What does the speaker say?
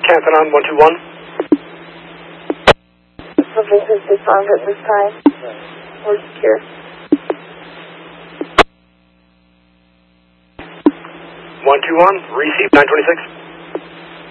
Canton 121. This is song at this time. We're secure. 121, receive 926.